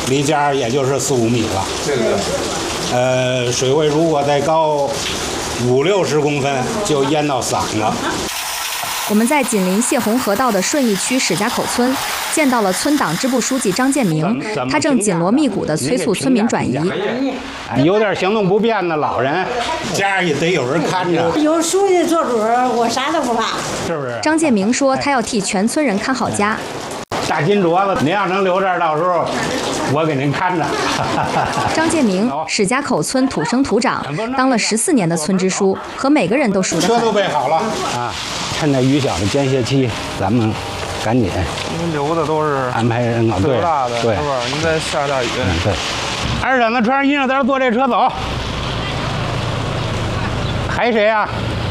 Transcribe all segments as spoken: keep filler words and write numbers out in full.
离家也就是四五米了。这个，呃，水位如果再高五六十公分，就淹到嗓子。 我们在紧邻泄洪河道的顺义区史家口村，见到了村党支部书记张建明，他正紧锣密鼓地催促村民转移。 有点行动不便的老人，家也得有人看着。 有书记做主，我啥都不怕， 是不是？ 张建明说，他要替全村人看好家。 大金镯子，您要能留这儿，到时候我给您看着。 张建明，史家口村土生土长，当了十四年的村支书，和每个人都熟得很。 车都备好了啊！趁着雨小的间歇期，咱们赶紧。 您留的都是安排人搞对大的， 对， 是吧？您再下大雨。 嗯，对。二婶子穿上衣裳，咱坐这车走。还谁呀、啊？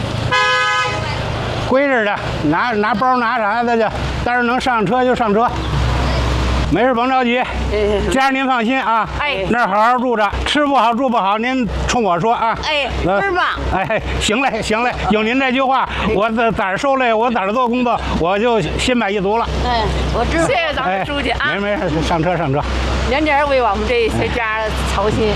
归着的，拿拿包拿啥的去，但是能上车就上车，没事甭着急。家人您放心啊， 哎， 那儿好好住着，吃不好住不好您冲我说啊。 哎，是吧？ 哎，行嘞行嘞，有您这句话，我在咋儿受累，我咋儿做工作，我就心满意足了。 哎，我知道。谢谢咱们书记啊。 没没事，上车上车。 年年为我们这些家操心。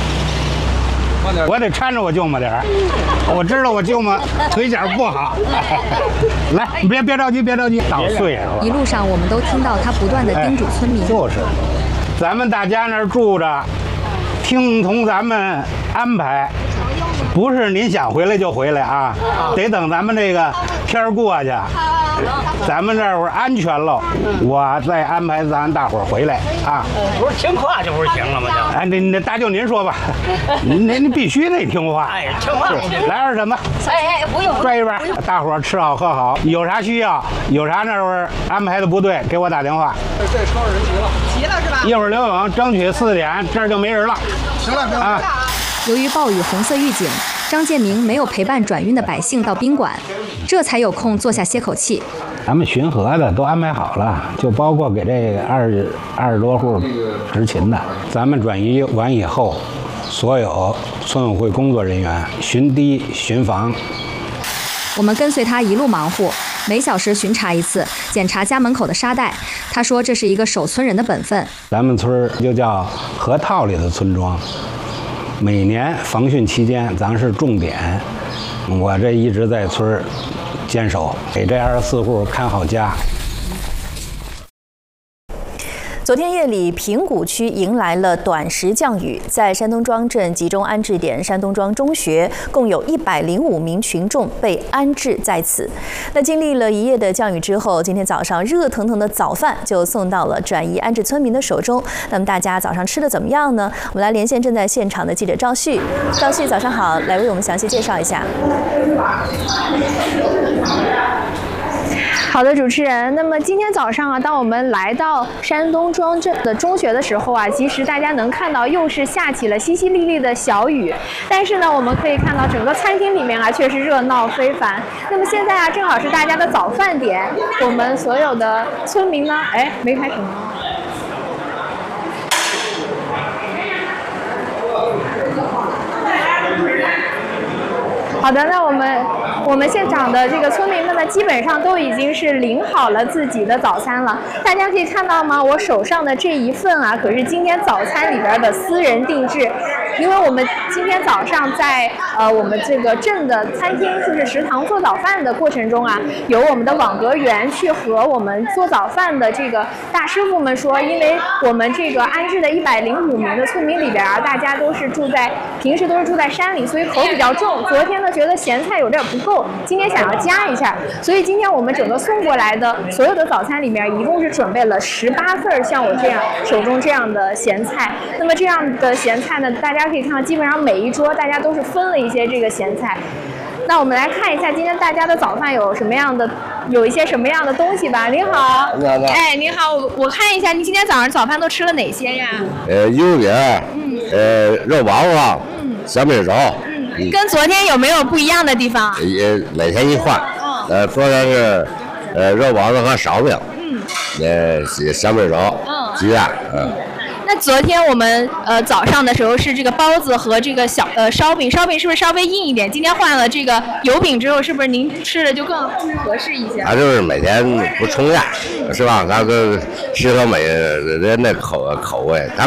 我得搀着我舅妈点儿，我知道我舅妈腿脚不好。来，你别别着急，别着急，到岁数了。 一路上我们都听到他不断的叮嘱村民， 哎、就是，咱们大家那儿住着，听从咱们安排，不是您想回来就回来啊，得等咱们这个天儿过去，咱们这会儿安全喽，我再安排咱大伙儿回来啊。 不是听话就不是行了吗？就哎，那那大舅您说吧，您您必须得听话。 哎，听话。 来二婶子， 哎哎，不用， 拽一边，大伙儿吃好喝好，有啥需要，有啥那会儿安排的不对，给我打电话。 这车人齐了， 齐了是吧？ 一会儿刘勇争取四点，这儿就没人了。 行了，行了啊。 由于暴雨红色预警，张建明没有陪伴转运的百姓到宾馆，这才有空坐下歇口气。 咱们巡河的都安排好了，就包括给这个二十二十多户执勤的。咱们转移完以后，所有村委会工作人员巡堤巡防。 我们跟随他一路忙活，每小时巡查一次，检查家门口的沙袋。他说这是一个守村人的本分。 咱们村就叫河套里的村庄。每年防汛期间，咱是重点，我这一直在村儿坚守，给这二十四户看好家。 昨天夜里，平谷区迎来了短时降雨，在山东庄镇集中安置点山东庄中学，共有一百零五名群众被安置在此。那经历了一夜的降雨之后，今天早上热腾腾的早饭就送到了转移安置村民的手中。那么大家早上吃的怎么样呢？我们来连线正在现场的记者赵旭。赵旭，早上好，来为我们详细介绍一下。 好的，主持人。那么今天早上啊，当我们来到山东庄镇的中学的时候啊，其实大家能看到又是下起了淅淅沥沥的小雨，但是呢，我们可以看到整个餐厅里面啊，却是热闹非凡。那么现在啊，正好是大家的早饭点，我们所有的村民呢，哎，没开始吗？好的，那我们我们现场的这个村民们呢，基本上都已经是领好了自己的早餐了。大家可以看到吗？我手上的这一份啊，可是今天早餐里边的私人定制。因为我们今天早上在呃我们这个镇的餐厅，就是食堂做早饭的过程中啊，有我们的网格员去和我们做早饭的这个大师傅们说，因为我们这个安置的一百零五名的村民里边啊，大家都是住在平时都是住在山里，所以口比较重。昨天呢觉得咸菜有点不够，今天想要加一下，所以今天我们整个送过来的所有的早餐里面，一共是准备了十八份像我这样手中这样的咸菜。那么这样的咸菜呢，大家可以看到，基本上每一桌大家都是分了一些这个咸菜。那我们来看一下今天大家的早饭有什么样的，有一些什么样的东西吧。您好，哎，您好，我我看一下，您今天早上早饭都吃了哪些呀？ 呃，油饼，嗯，呃，肉包子，嗯，小米粥， 嗯，跟昨天有没有不一样的地方？ 也每天一换，哦，呃，昨天是，呃，肉包子和烧饼，嗯，呃，小米粥，嗯，鸡蛋，嗯。 那昨天我们呃早上的时候是这个包子和这个小呃烧饼，烧饼是不是稍微硬一点？今天换了这个油饼之后，是不是您吃的就更合适一些？ 它就是每天不重样，是吧？它个适合每人的口口味。它